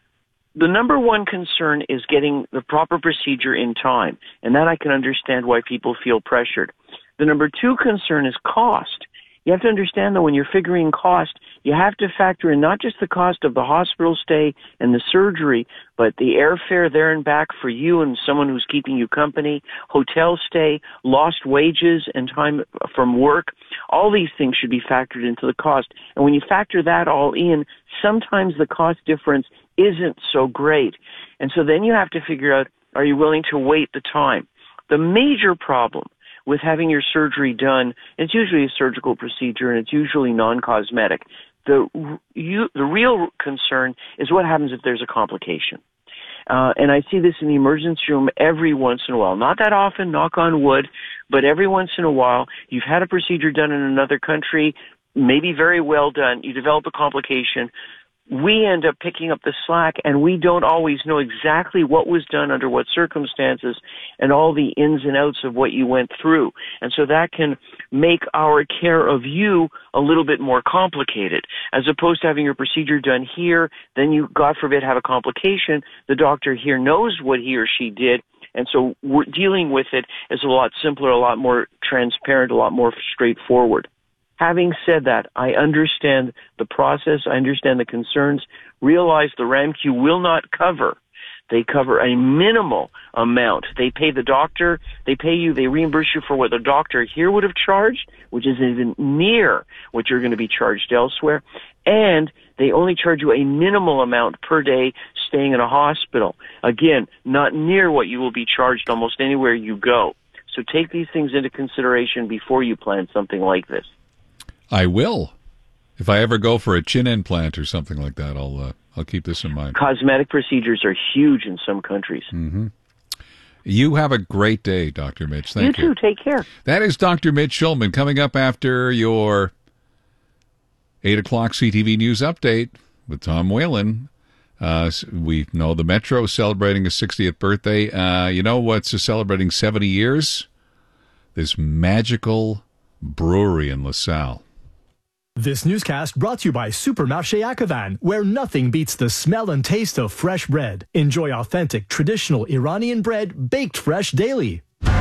The number one concern is getting the proper procedure in time. And that I can understand why people feel pressured. The number two concern is cost. You have to understand that when you're figuring cost, you have to factor in not just the cost of the hospital stay and the surgery, but the airfare there and back for you and someone who's keeping you company, hotel stay, lost wages and time from work. All these things should be factored into the cost. And when you factor that all in, sometimes the cost difference isn't so great. And so then you have to figure out, are you willing to wait the time? The major problem with having your surgery done, it's usually a surgical procedure and it's usually non-cosmetic. The you, the real concern is what happens if there's a complication. Uh, and I see this in the emergency room every once in a while. Not that often, knock on wood, but every once in a while, you've had a procedure done in another country, maybe very well done, you develop a complication. We end up picking up the slack, and we don't always know exactly what was done under what circumstances and all the ins and outs of what you went through. And so that can make our care of you a little bit more complicated. As opposed to having your procedure done here, then you, God forbid, have a complication. The doctor here knows what he or she did, and so we're dealing with it is a lot simpler, a lot more transparent, a lot more straightforward. Having said that, I understand the process. I understand the concerns. Realize the R A M Q will not cover. They cover a minimal amount. They pay the doctor. They pay you. They reimburse you for what the doctor here would have charged, which isn't even near what you're going to be charged elsewhere. And they only charge you a minimal amount per day staying in a hospital. Again, not near what you will be charged almost anywhere you go. So take these things into consideration before you plan something like this. I will. If I ever go for a chin implant or something like that, I'll uh, I'll keep this in mind. Cosmetic procedures are huge in some countries. Mm-hmm. You have a great day, Doctor Mitch. Thank you. You too. Take care. That is Doctor Mitch Schulman coming up after your eight o'clock C T V News Update with Tom Whalen. Uh, we know the Metro is celebrating his sixtieth birthday. Uh, you know what's celebrating seventy years? This magical brewery in LaSalle. This newscast brought to you by Supermarché Akavan, where nothing beats the smell and taste of fresh bread. Enjoy authentic, traditional Iranian bread baked fresh daily.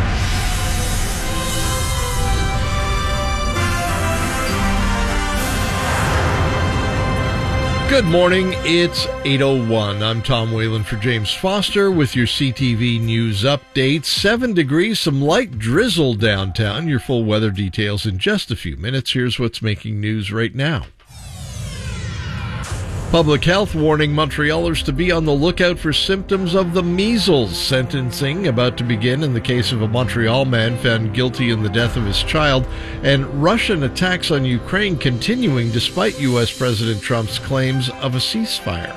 Good morning, it's eight oh one. I'm Tom Whalen for James Foster with your C T V News Update. Seven degrees, some light drizzle downtown. Your full weather details in just a few minutes. Here's what's making news right now. Public health warning Montrealers to be on the lookout for symptoms of the measles. Sentencing about to begin in the case of a Montreal man found guilty in the death of his child, and Russian attacks on Ukraine continuing despite U S President Trump's claims of a ceasefire.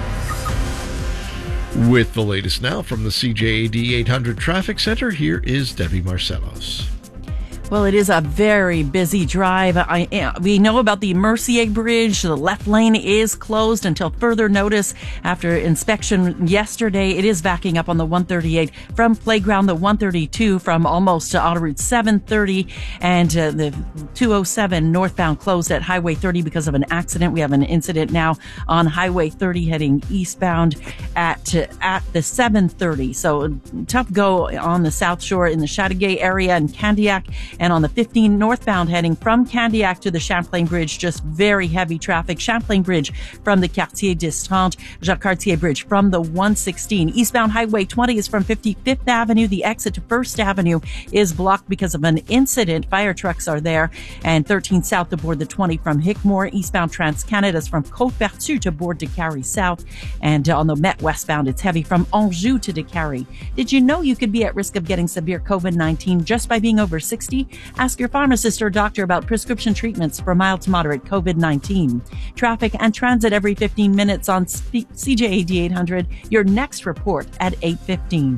With the latest now from the C J A D eight hundred Traffic Center, here is Debbie Marcellos. Well, it is a very busy drive. I, we know about the Mercier Bridge. The left lane is closed until further notice after inspection yesterday. It is backing up on the one thirty-eight from Playground, the one thirty-two from almost to Autoroute seven thirty, and uh, the two oh seven northbound closed at Highway thirty because of an accident. We have an incident now on Highway thirty heading eastbound at uh, at the seven thirty. So tough go on the South Shore in the Chateauguay area and Candiac. And on the fifteen northbound heading from Candiac to the Champlain Bridge, just very heavy traffic. Champlain Bridge from the Quartier des Trente, Jacques Cartier Bridge from the one sixteen. Eastbound Highway twenty is from fifty-fifth Avenue. The exit to First Avenue is blocked because of an incident. Fire trucks are there. And thirteen south to board the twenty from Hickmore. Eastbound Trans-Canada is from Côte-Pertue to board Décarie South. And on the Met westbound, it's heavy from Anjou to Décarie. Did you know you could be at risk of getting severe covid nineteen just by being over sixty? Ask your pharmacist or doctor about prescription treatments for mild to moderate covid nineteen. Traffic and transit every fifteen minutes on C J A D eight hundred. Your next report at eight fifteen.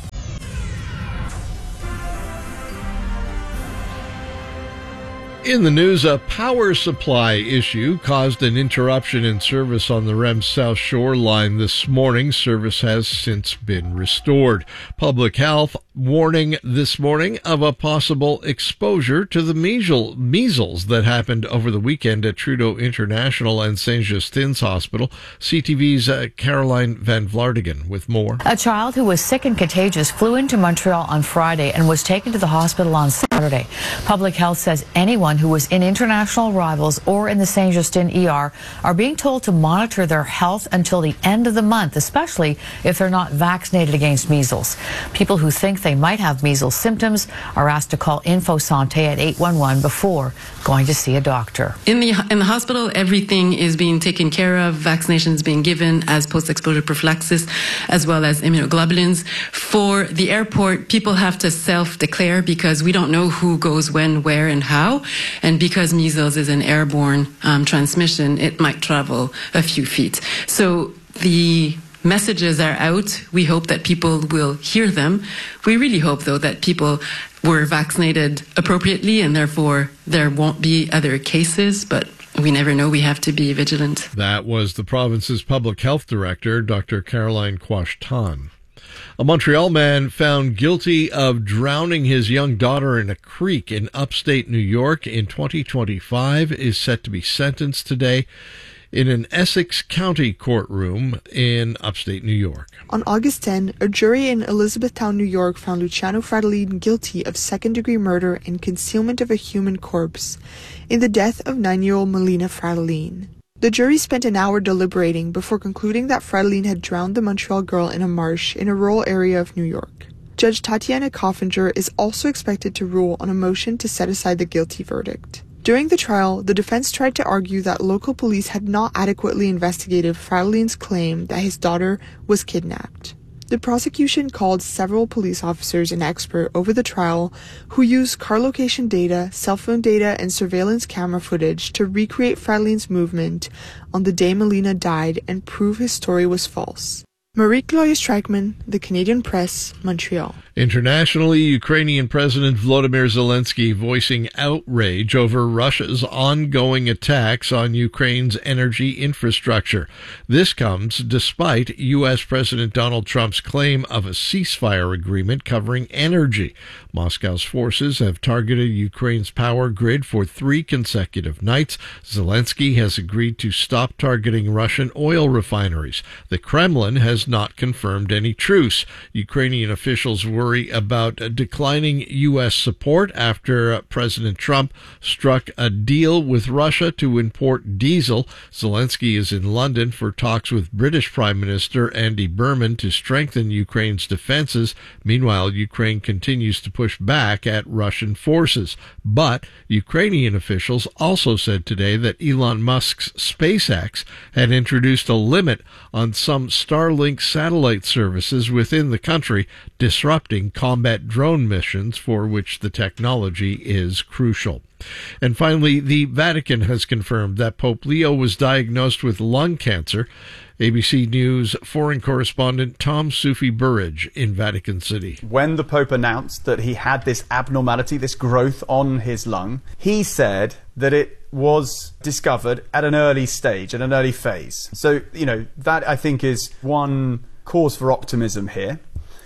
In the news, a power supply issue caused an interruption in service on the R E M South Shore line this morning. Service has since been restored. Public Health warning this morning of a possible exposure to the measles that happened over the weekend at Trudeau International and Saint Justin's Hospital. C T V's uh, Caroline Van Vlaardingen with more. A child who was sick and contagious flew into Montreal on Friday and was taken to the hospital on Saturday. Public Health says anyone who was in international arrivals or in the Saint Justin E R are being told to monitor their health until the end of the month, especially if they're not vaccinated against measles. People who think they might have measles symptoms are asked to call Info Santé at eight one one before going to see a doctor. In the in the hospital, everything is being taken care of. Vaccinations being given as post-exposure prophylaxis, as well as immunoglobulins. For the airport, people have to self-declare because we don't know who goes when, where, and how. And because measles is an airborne um, transmission, it might travel a few feet. So the messages are out. We hope that people will hear them. We really hope, though, that people were vaccinated appropriately and therefore there won't be other cases, but we never know. We have to be vigilant. That was the province's public health director, Doctor Caroline Quashtan. A Montreal man found guilty of drowning his young daughter in a creek in upstate New York in twenty twenty-five is set to be sentenced today in an Essex County courtroom in upstate New York. On August tenth, a jury in Elizabethtown, New York found Luciano Fratellin guilty of second-degree murder and concealment of a human corpse in the death of nine-year-old Melina Fratellin. The jury spent an hour deliberating before concluding that Fratellin had drowned the Montreal girl in a marsh in a rural area of New York. Judge Tatiana Coffinger is also expected to rule on a motion to set aside the guilty verdict. During the trial, the defense tried to argue that local police had not adequately investigated Fratellin's claim that his daughter was kidnapped. The prosecution called several police officers and experts over the trial who used car location data, cell phone data, and surveillance camera footage to recreate Fratellin's movement on the day Melina died and prove his story was false. Marie-Claude Streichman, The Canadian Press, Montreal. Internationally, Ukrainian President Volodymyr Zelensky voicing outrage over Russia's ongoing attacks on Ukraine's energy infrastructure. This comes despite U S President Donald Trump's claim of a ceasefire agreement covering energy. Moscow's forces have targeted Ukraine's power grid for three consecutive nights. Zelensky has agreed to stop targeting Russian oil refineries. The Kremlin has not confirmed any truce. Ukrainian officials worry about declining U S support after President Trump struck a deal with Russia to import diesel. Zelensky is in London for talks with British Prime Minister Andy Burnham to strengthen Ukraine's defenses. Meanwhile, Ukraine continues to push back at Russian forces. But Ukrainian officials also said today that Elon Musk's SpaceX had introduced a limit on some Starlink satellite services within the country, disrupting combat drone missions for which the technology is crucial. And finally, the Vatican has confirmed that Pope Leo was diagnosed with lung cancer. A B C News foreign correspondent Tom Sufi Burridge in Vatican City. When the Pope announced that he had this abnormality, this growth on his lung, he said that it was discovered at an early stage, at an early phase. So, you know, that I think is one cause for optimism here.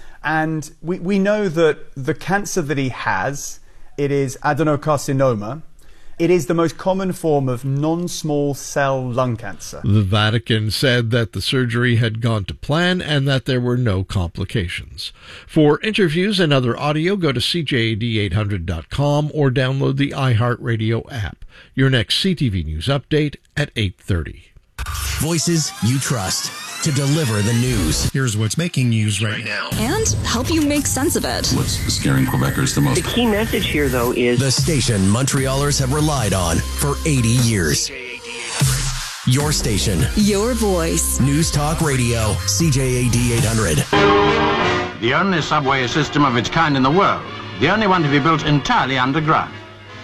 And we, we know that the cancer that he has, it is adenocarcinoma. It is the most common form of non-small cell lung cancer. The Vatican said that the surgery had gone to plan and that there were no complications. For interviews and other audio, go to C J A D eight hundred dot com or download the iHeartRadio app. Your next C T V News update at eight thirty. Voices you trust to deliver the news. Here's what's making news right now. And help you make sense of it. What's scaring Quebecers the most? The key message here, though, is the station Montrealers have relied on for eighty years. Your station. Your voice. News Talk Radio, C J A D eight hundred. The only subway system of its kind in the world. The only one to be built entirely underground.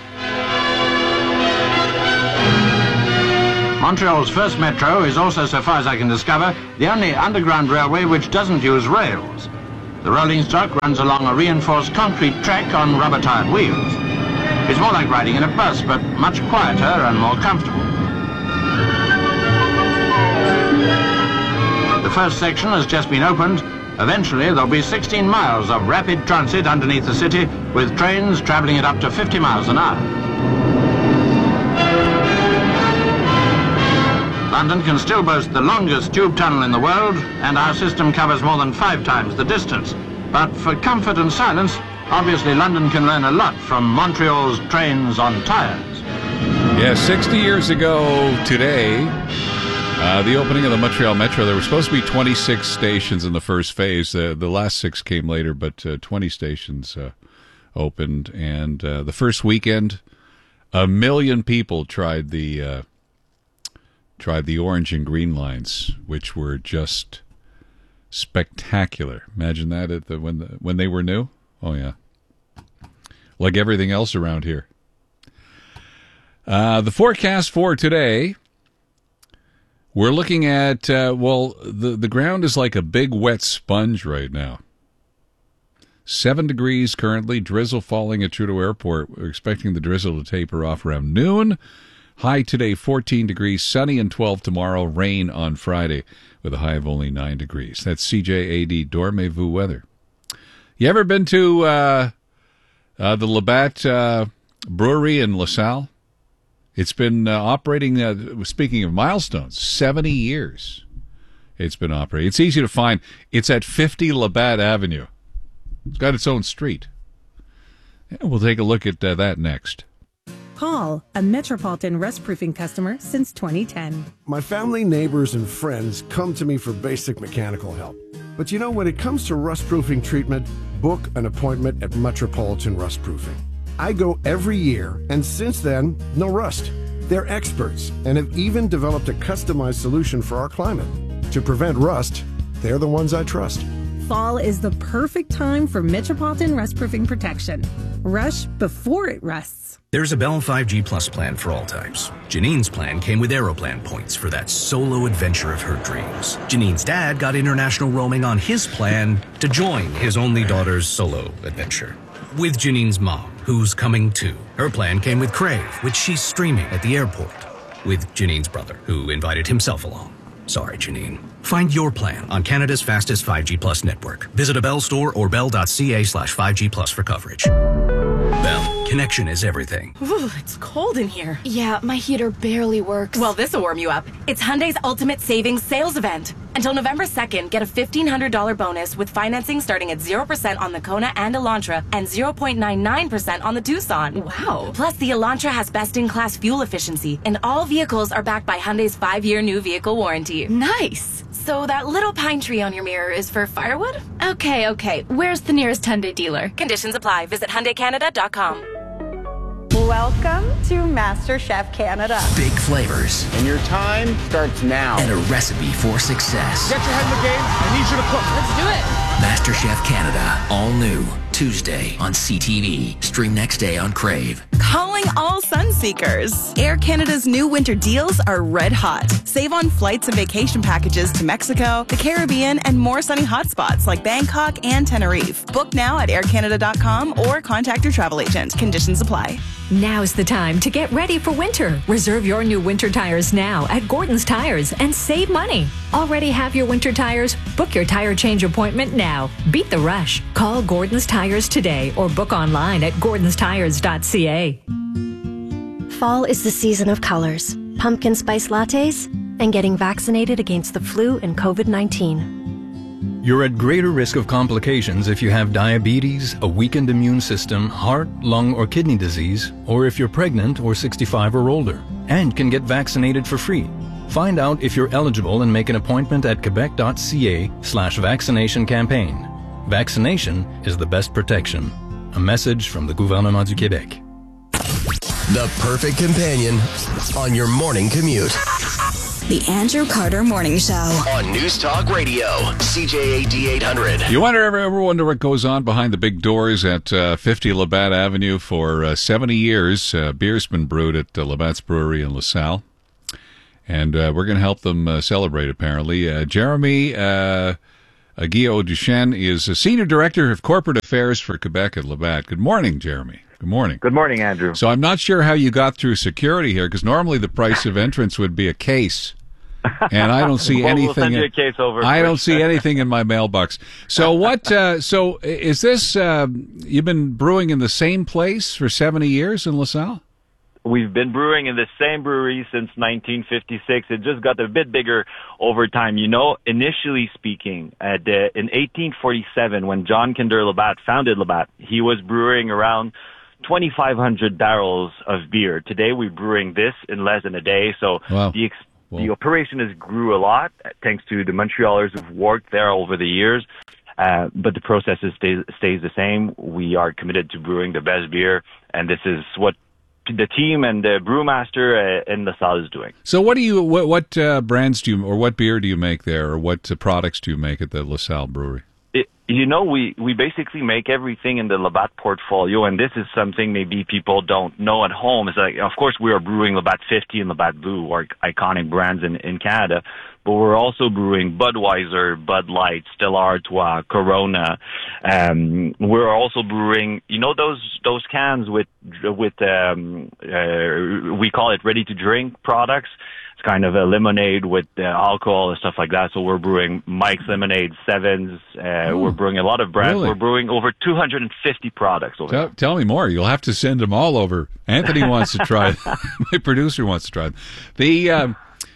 Montreal's first metro is also, so far as I can discover, the only underground railway which doesn't use rails. The rolling stock runs along a reinforced concrete track on rubber-tired wheels. It's more like riding in a bus, but much quieter and more comfortable. The first section has just been opened. Eventually, there'll be sixteen miles of rapid transit underneath the city, with trains travelling at up to fifty miles an hour. London can still boast the longest tube tunnel in the world, and our system covers more than five times the distance. But for comfort and silence, obviously London can learn a lot from Montreal's trains on tires. Yeah, sixty years ago today, uh, the opening of the Montreal Metro, there were supposed to be twenty-six stations in the first phase. Uh, the last six came later, but uh, twenty stations uh, opened. And uh, the first weekend, a million people tried the... Uh, tried the orange and green lines, which were just spectacular. Imagine that at the when the, when they were new. Oh yeah, like everything else around here. Uh, the forecast for today, we're looking at uh, well, the the ground is like a big wet sponge right now. Seven degrees currently. Drizzle falling at Trudeau Airport. We're expecting the drizzle to taper off around noon. High today, fourteen degrees, sunny and twelve tomorrow, rain on Friday with a high of only nine degrees. That's C J A D Dormez-vous weather. You ever been to uh, uh, the Labatt uh, Brewery in LaSalle? It's been uh, operating, uh, speaking of milestones, seventy years it's been operating. It's easy to find. It's at fifty Labatt Avenue. It's got its own street. Yeah, we'll take a look at uh, that next. Paul, a Metropolitan Rust Proofing customer since twenty ten. My family, neighbors, and friends come to me for basic mechanical help. But you know, when it comes to rust proofing treatment, book an appointment at Metropolitan Rust Proofing. I go every year, and since then, no rust. They're experts and have even developed a customized solution for our climate. To prevent rust, they're the ones I trust. Fall is the perfect time for Metropolitan Rust Proofing protection. Rush before it rusts. There's a Bell five G Plus plan for all types. Janine's plan came with Aeroplan points for that solo adventure of her dreams. Janine's dad got international roaming on his plan to join his only daughter's solo adventure. With Janine's mom, who's coming too. Her plan came with Crave, which she's streaming at the airport. With Janine's brother, who invited himself along. Sorry, Janine. Find your plan on Canada's fastest five G Plus network. Visit a Bell store or bell.ca slash 5G Plus for coverage. Bell, connection is everything. Ooh, it's cold in here. Yeah, my heater barely works. Well, this'll warm you up. It's Hyundai's Ultimate Savings Sales Event. Until November second, get a fifteen hundred dollars bonus with financing starting at zero percent on the Kona and Elantra and zero point nine nine percent on the Tucson. Wow. Plus, the Elantra has best-in-class fuel efficiency, and all vehicles are backed by Hyundai's five-year new vehicle warranty. Nice. So that little pine tree on your mirror is for firewood? Okay, okay. Where's the nearest Hyundai dealer? Conditions apply. Visit Hyundai Canada dot com. Welcome to MasterChef Canada. Big flavors. And your time starts now. And a recipe for success. Get your head in the game. I need you to cook. Let's do it. MasterChef Canada. All new. Tuesday on C T V. Stream next day on Crave. Calling all sun seekers. Air Canada's new winter deals are red hot. Save on flights and vacation packages to Mexico, the Caribbean, and more sunny hotspots like Bangkok and Tenerife. Book now at air canada dot com or contact your travel agent. Conditions apply. Now's the time to get ready for winter. Reserve your new winter tires now at Gordon's Tires and save money. Already have your winter tires? Book your tire change appointment now. Beat the rush. Call Gordon's Tires today or book online at gordons tires dot c a. Fall is the season of colors, pumpkin spice lattes, and getting vaccinated against the flu and COVID nineteen. You're at greater risk of complications if you have diabetes, a weakened immune system, heart, lung, or kidney disease, or if you're pregnant or sixty-five or older, and can get vaccinated for free. Find out if you're eligible and make an appointment at quebec.ca slash vaccination campaign. Vaccination is the best protection. A message from the Gouvernement du Québec. The perfect companion on your morning commute. The Andrew Carter Morning Show. On News Talk Radio, C J A D eight hundred. You wonder ever, ever wonder what goes on behind the big doors at uh, fifty Labatt Avenue? For uh, seventy years, uh, beer's been brewed at uh, Labatt's Brewery in LaSalle. And uh, we're going to help them uh, celebrate, apparently. Uh, Jeremy uh, Aguillot Duchesne is a Senior Director of Corporate Affairs for Quebec at Labatt. Good morning, Jeremy. Good morning. Good morning, Andrew. So I'm not sure how you got through security here, because normally the price of entrance would be a case. And I don't see well, anything. We'll send you a case over. I don't see anything in my mailbox. So what? Uh, so is this? Uh, you've been brewing in the same place for seventy years in LaSalle? We've been brewing in the same brewery since nineteen fifty-six. It just got a bit bigger over time. You know, initially speaking, at, uh, in eighteen forty-seven, when John Kinder Labatt founded Labatt, he was brewing around twenty-five hundred barrels of beer. Today, we're brewing this in less than a day. So wow. the ex- the operation has grew a lot thanks to the Montrealers who've worked there over the years. Uh, but the process is stays, stays the same. We are committed to brewing the best beer, and this is what the team and the brewmaster uh, in LaSalle is doing. So what do you, what, what uh, brands do you, or what beer do you make there, or what uh, products do you make at the LaSalle Brewery? It, you know, we, we basically make everything in the Labatt portfolio, and this is something maybe people don't know at home. It's like, of course, we are brewing Labatt fifty and Labatt Blue, our iconic brands in, in Canada, but we're also brewing Budweiser, Bud Light, Stella Artois, Corona. Um, we're also brewing, you know, those those cans with with um, uh, we call it ready to drink products. It's kind of a lemonade with uh, alcohol and stuff like that. So we're brewing Mike's Lemonade, Sevens. Uh, oh, we're brewing a lot of brands. Really? We're brewing over two hundred fifty products over tell, there. Tell me more. You'll have to send them all over. Anthony wants to try them. My producer wants to try them. The, um,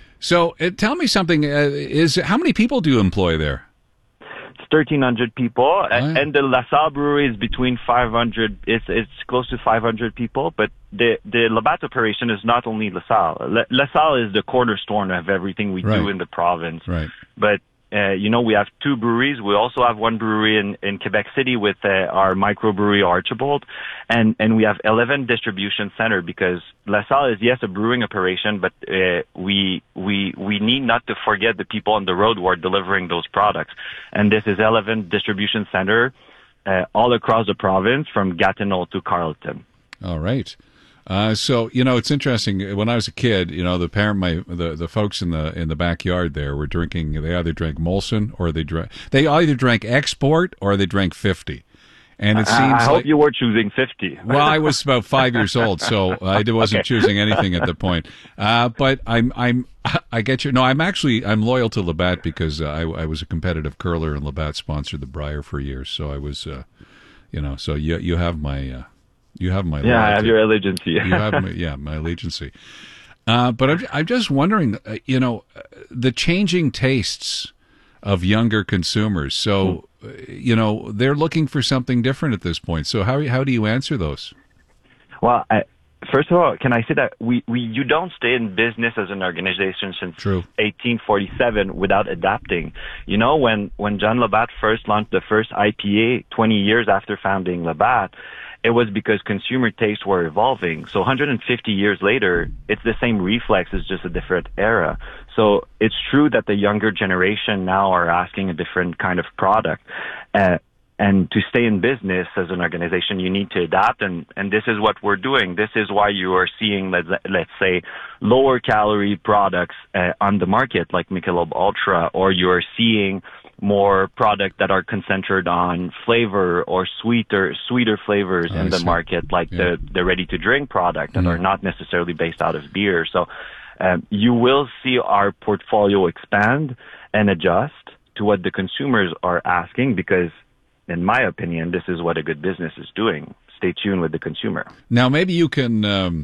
so uh, tell me something. Uh, is how many people do you employ there? thirteen hundred people, Right. and the LaSalle Brewery is between five hundred. It's it's close to five hundred people. But the the Labatt operation is not only LaSalle. La, LaSalle is the cornerstone of everything we Right. do in the province. Right. But uh, you know, we have two breweries. We also have one brewery in, in Quebec City with uh, our microbrewery Archibald, and and we have eleven distribution center because LaSalle is yes a brewing operation, but uh, we we we need not to forget the people on the road who are delivering those products, and this is eleven distribution center uh, all across the province from Gatineau to Carleton. All right. Uh, so you know, it's interesting. When I was a kid, you know, the parent, my the, the folks in the in the backyard there were drinking. They either drank Molson or they drank. They either drank Export or they drank fifty. And it seems I, I like, hope you were choosing fifty. Well, I was about five years old, so I wasn't Okay. choosing anything at the point. Uh, but I'm, I'm, I get you. No, I'm actually, I'm loyal to Labatt because uh, I, I was a competitive curler, and Labatt sponsored the Brier for years. So I was, uh, you know, so you, you have my, uh, you have my. Yeah, I have loyalty. your allegiance. You have my, yeah, my allegiance. Uh, but I'm, I'm just wondering, uh, you know, uh, the changing tastes of younger consumers. So, uh, you know, they're looking for something different at this point. So how how do you answer those? Well, I, first of all, can I say that we, we you don't stay in business as an organization since True. eighteen forty-seven without adapting. You know, when, when John Labatt first launched the first I P A twenty years after founding Labatt, it was because consumer tastes were evolving. So one hundred fifty years later, it's the same reflex, it's just a different era. So it's true that the younger generation now are asking a different kind of product. Uh, and to stay in business as an organization, you need to adapt, and, and this is what we're doing. This is why you are seeing, let's, let's say, lower calorie products uh, on the market, like Michelob Ultra, or you're seeing more products that are concentrated on flavor or sweeter sweeter flavors I in the see. market, like Yeah. the, the ready-to-drink product that Mhm. are not necessarily based out of beer. So um, you will see our portfolio expand and adjust to what the consumers are asking because, in my opinion, this is what a good business is doing. Stay tuned with the consumer. Now, maybe you can um,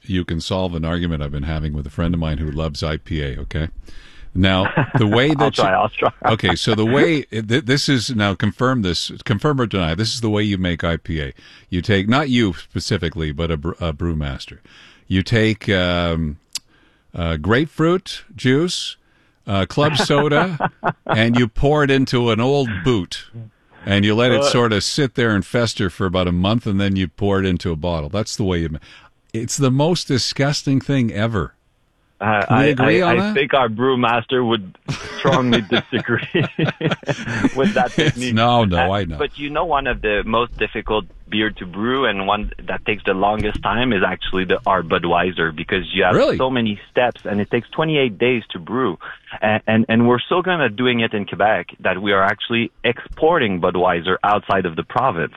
you can solve an argument I've been having with a friend of mine who loves I P A, okay? Now, the way that I'll try, you, I'll try. Okay, so the way th- this is now confirm this, confirm or deny. This is the way you make I P A. You take not you specifically, but a, a brewmaster. You take um, uh, grapefruit juice, uh, club soda, and you pour it into an old boot, and you let it sort of sit there and fester for about a month, and then you pour it into a bottle. That's the way you make. It's the most disgusting thing ever. Uh, Can we I, agree I, on I that? think our brewmaster would strongly disagree with that technique. No, no, Uh, I know. But you know, one of the most difficult beer to brew and one that takes the longest time is actually the our Budweiser, because you have Really? so many steps and it takes twenty-eight days to brew. And, and, and we're so good at doing it in Quebec that we are actually exporting Budweiser outside of the province.